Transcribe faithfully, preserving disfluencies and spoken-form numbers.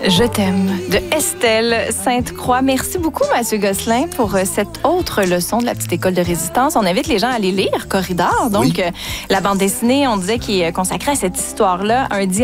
Je t'aime de Estelle Sainte-Croix. Merci beaucoup, Mathieu Gosselin, pour cette autre leçon de la petite école de résistance. On invite les gens à aller lire Corridor. Donc, oui. La bande dessinée, on disait, qui est consacrée à cette histoire-là, un